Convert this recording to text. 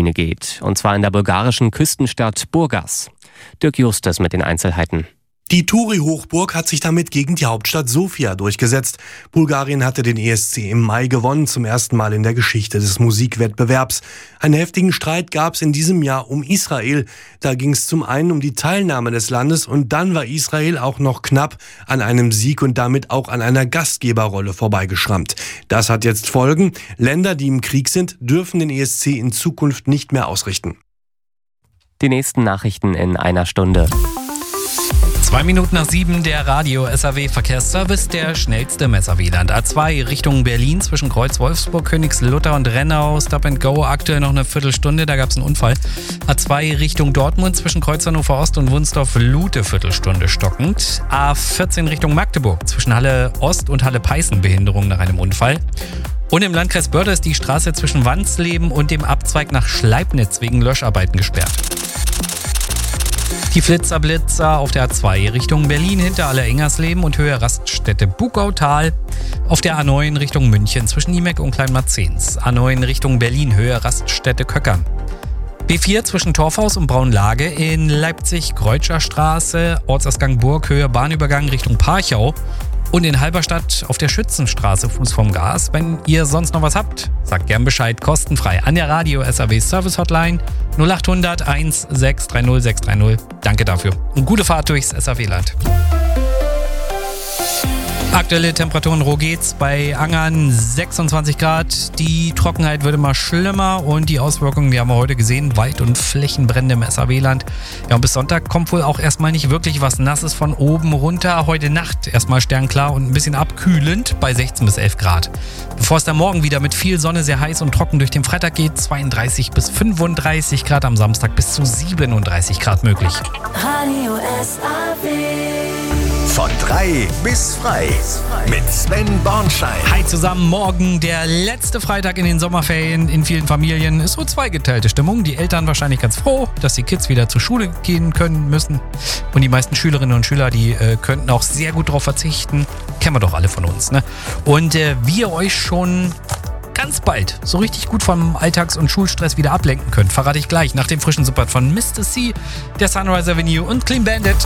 Bühne geht. Und zwar in der bulgarischen Küstenstadt Burgas. Dirk Justus mit den Einzelheiten. Die Turi-Hochburg hat sich damit gegen die Hauptstadt Sofia durchgesetzt. Bulgarien hatte den ESC im Mai gewonnen, zum ersten Mal in der Geschichte des Musikwettbewerbs. Einen heftigen Streit gab es in diesem Jahr um Israel. Da ging es zum einen um die Teilnahme des Landes und dann war Israel auch noch knapp an einem Sieg und damit auch an einer Gastgeberrolle vorbeigeschrammt. Das hat jetzt Folgen. Länder, die im Krieg sind, dürfen den ESC in Zukunft nicht mehr ausrichten. Die nächsten Nachrichten in einer Stunde. 7:02, der Radio-SAW-Verkehrsservice, der schnellste im SAW-Land. A2 Richtung Berlin zwischen Kreuz Wolfsburg, Königslutter und Rennau, Stop and Go, aktuell noch eine Viertelstunde, da gab es einen Unfall. A2 Richtung Dortmund zwischen Kreuz Hannover Ost und Wunsdorf-Lute, Viertelstunde stockend. A14 Richtung Magdeburg zwischen Halle Ost und Halle Peißen, Behinderung nach einem Unfall. Und im Landkreis Börde ist die Straße zwischen Wandsleben und dem Abzweig nach Schleibnitz wegen Löscharbeiten gesperrt. Die Flitzer-Blitzer auf der A2 Richtung Berlin hinter Aller-Engersleben und Höhe Raststätte Bugautal. Auf der A9 Richtung München zwischen Niemek und Kleinmarzens. A9 Richtung Berlin Höhe Raststätte Köckern. B4 zwischen Torfhaus und Braunlage in Leipzig Kreutscher Straße, Ortsausgang Burg Höhe Bahnübergang Richtung Parchau. Und in Halberstadt auf der Schützenstraße Fuß vom Gas. Wenn ihr sonst noch was habt, sagt gern Bescheid, kostenfrei an der Radio-SAW Service Hotline 0800 1630 630. Danke dafür und gute Fahrt durchs SAW-Land. Aktuelle Temperaturen, wo geht's? Bei Angern 26 Grad. Die Trockenheit wird immer schlimmer und die Auswirkungen, die haben wir heute gesehen, Wald- und Flächenbrände im SAW-Land. Ja, und bis Sonntag kommt wohl auch erstmal nicht wirklich was Nasses von oben runter. Heute Nacht erstmal sternklar und ein bisschen abkühlend bei 16 bis 11 Grad. Bevor es dann morgen wieder mit viel Sonne sehr heiß und trocken durch den Freitag geht, 32 bis 35 Grad, am Samstag bis zu 37 Grad möglich. Radio SAW. Von 3 bis frei mit Sven Bornschein. Hi zusammen, morgen der letzte Freitag in den Sommerferien. In vielen Familien ist so zweigeteilte Stimmung. Die Eltern wahrscheinlich ganz froh, dass die Kids wieder zur Schule gehen können müssen. Und die meisten Schülerinnen und Schüler, die könnten auch sehr gut darauf verzichten. Kennen wir doch alle von uns, ne? Und wie ihr euch schon ganz bald so richtig gut vom Alltags- und Schulstress wieder ablenken könnt, verrate ich gleich nach dem frischen Support von Mr. C, der Sunrise Avenue und Clean Bandit.